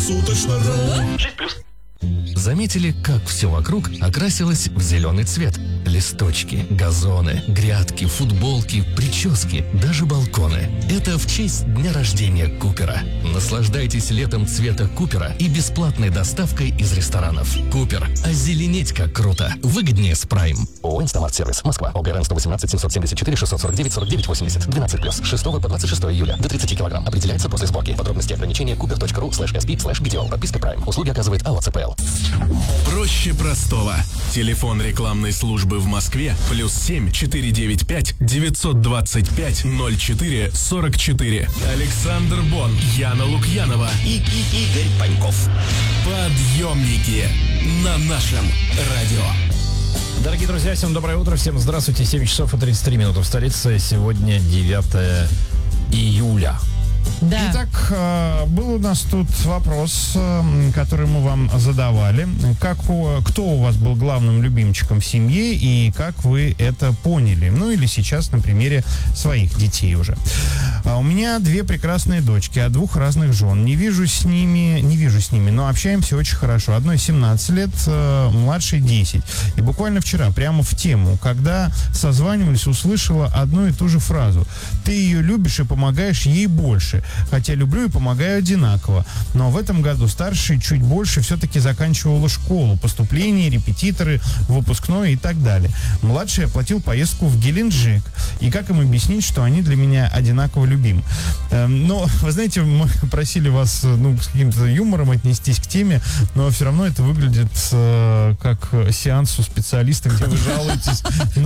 круглосуточно. Заметили, как все вокруг окрасилось в зеленый цвет? Листочки, газоны, грядки, футболки, прически, даже балконы. Это в честь дня рождения Купера. Наслаждайтесь летом цвета Купера и бесплатной доставкой из ресторанов. Купер. Озеленеть как круто. Выгоднее с Прайм. ООО «Инстамарт-сервис». Москва. ОГРН 118 774 649 49 80. 12+. С 6 по 26 июля. До 30 килограмм. Определяется после сборки. Подробности и ограничения cooper.ru/sb/BTO. Подписка Прайм. Услуги оказывает АО ЦПЛ. Проще простого. Телефон рекламной службы в Москве +7 495 925 04 44. Александр Бон, Яна Лукьянова И Игорь Паньков. Подъемники на нашем радио. Дорогие друзья, всем доброе утро, всем здравствуйте. 7 часов и 33 минуты в столице. Сегодня 9 июля. Да. Итак, был у нас тут вопрос, который мы вам задавали. Кто у вас был главным любимчиком в семье и как вы это поняли? Ну или сейчас на примере своих детей уже. У меня 2 прекрасные дочки от 2 разных жен. Не вижу с ними, но общаемся очень хорошо. Одной 17 лет, младшей 10. И буквально вчера, прямо в тему, когда созванивались, услышала одну и ту же фразу. Ты ее любишь и помогаешь ей больше. Хотя люблю и помогаю одинаково. Но в этом году старшая чуть больше все-таки заканчивала школу. Поступление, репетиторы, выпускной и так далее. Младший оплатил поездку в Геленджик. И как им объяснить, что они для меня одинаково любимы? Но, вы знаете, мы просили вас с каким-то юмором отнестись к теме, но все равно это выглядит как сеанс у специалиста, где вы жалуетесь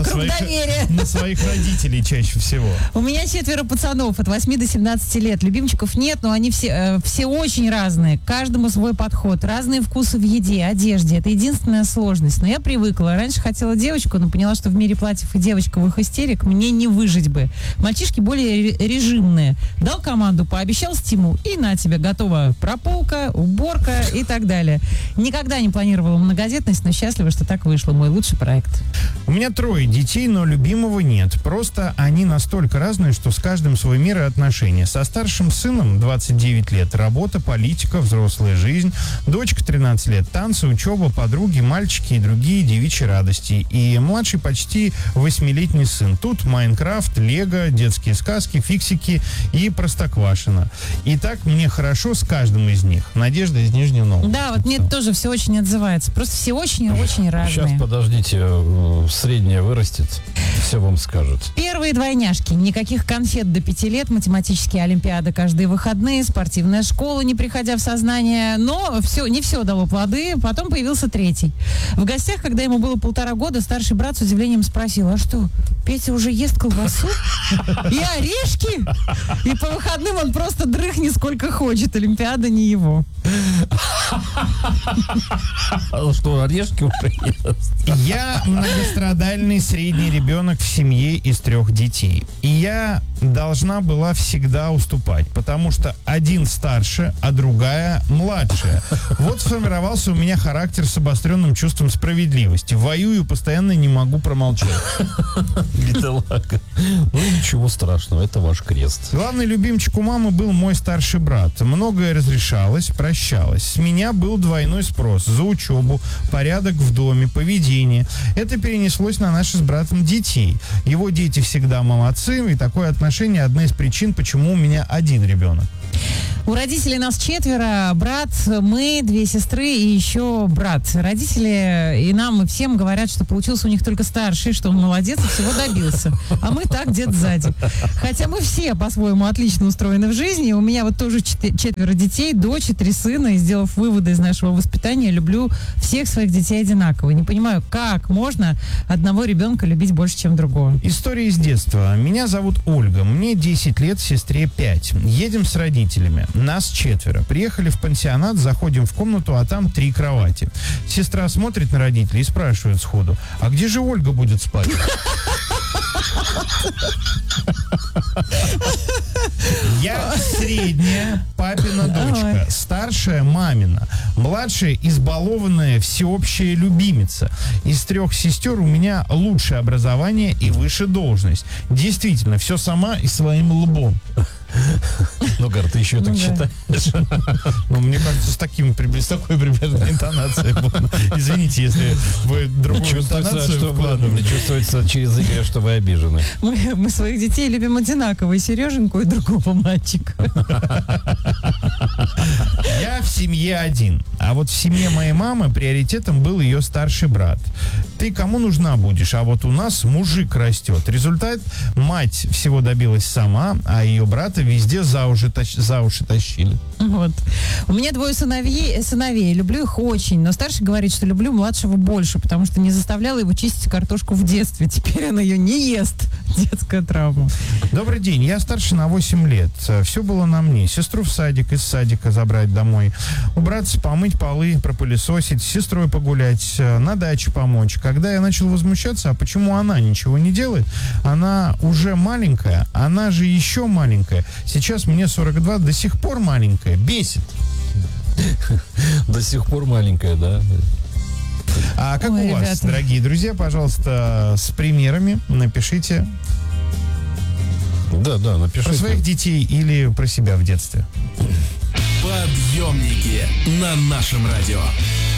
на своих родителей чаще всего. У меня 4 пацанов от 8 до 17 лет. Любимчиков нет, но они все очень разные. Каждому свой подход. Разные вкусы в еде, одежде. Это единственная сложность. Но я привыкла. Раньше хотела девочку, но поняла, что в мире платьев и девочковых истерик мне не выжить бы. Мальчишки более режимные. Дал команду, пообещал стимул, и на тебе готова прополка, уборка и так далее. Никогда не планировала многодетность, но счастлива, что так вышло. Мой лучший проект. У меня 3 детей, но любимого нет. Просто они настолько разные, что с каждым свой мир и отношения. Со старшим сыном 29 лет, работа, политика, взрослая жизнь. Дочка 13 лет, танцы, учеба, подруги, мальчики и другие девичьи радости. И младший почти 8-летний сын. Тут Майнкрафт, Лего, детские сказки, фиксики и Простоквашино. И так мне хорошо с каждым из них. Надежда из Нижнего Новгорода. Да, вот мне это тоже все очень отзывается. Просто все очень разные. Сейчас, подождите, средняя вырастет, все вам скажут. Первые двойняшки. Никаких конфет до 5 лет, математические олимпиады каждые выходные, спортивная школа, не приходя в сознание. Но не все дало плоды. Потом появился 3-й. В гостях, когда ему было 1,5 года, старший брат с удивлением спросил: а что, Петя уже ест колбасу и орешки? И по выходным он просто дрыхнет сколько хочет. Олимпиада не его. Что, орешки уже ест? Я многострадальный средний ребенок в семье из 3 детей. И я должна была всегда уступать, потому что один старше, а другая младшая. Вот сформировался у меня характер с обостренным чувством справедливости. Воюю, постоянно не могу промолчать. Бедолага. Ну ничего страшного, это ваш крест. Главный любимчик у мамы был мой старший брат. Многое разрешалось, прощалось. С меня был двойной спрос за учебу, порядок в доме, поведение. Это перенеслось на наши с братом детей. Его дети всегда молодцы, и такое отношение одна из причин, почему у меня один ребенок. У родителей нас 4, брат, мы, 2 сестры и еще брат. Родители и нам, и всем говорят, что получился у них только старший, что он молодец и всего добился. А мы так, где-то сзади. Хотя мы все по-своему отлично устроены в жизни. У меня вот тоже 4 детей, дочь и 3 сына. И сделав выводы из нашего воспитания, люблю всех своих детей одинаково. Не понимаю, как можно одного ребенка любить больше, чем другого. История из детства. Меня зовут Ольга. Мне 10 лет, сестре 5. Едем с родителями. Нас 4. Приехали в пансионат, заходим в комнату, а там 3 кровати. Сестра смотрит на родителей и спрашивает сходу: а где же Ольга будет спать? Я средняя папина дочка, старшая мамина, младшая избалованная всеобщая любимица. Из 3 сестер у меня лучшее образование и выше должность. Действительно, все сама и своим лбом. Ну, Гар, ты еще так да. считаешь? Ну, мне кажется, с такой примерно интонацией было. Извините, если вы другую Чувствуется, интонацию что вкладывали. чувствуется через Игоря, что вы обижены. Мы своих детей любим одинаково, и Сереженьку, и другого мальчика. Я в семье один. А вот в семье моей мамы приоритетом был ее старший брат. Ты кому нужна будешь? А вот у нас мужик растет. Результат: мать всего добилась сама, а ее брата везде за уши тащили. Вот. У меня 2 сыновей. Люблю их очень. Но старший говорит, что люблю младшего больше, потому что не заставляла его чистить картошку в детстве. Теперь он ее не ест. Детская травма. Добрый день, я старше на 8 лет. Все было на мне. Сестру в садик, из садика забрать домой. Убраться, помыть полы, пропылесосить, с сестрой погулять, на даче помочь. Когда я начал возмущаться, а почему она ничего не делает? Она уже маленькая, она же еще маленькая. Сейчас мне 42, до сих пор маленькая. Бесит. До сих пор маленькая, да? А как Ой, у вас, ребята. дорогие друзья, пожалуйста, с примерами напишите Да, про напишите. своих детей или про себя в детстве. Подъемники на нашем радио.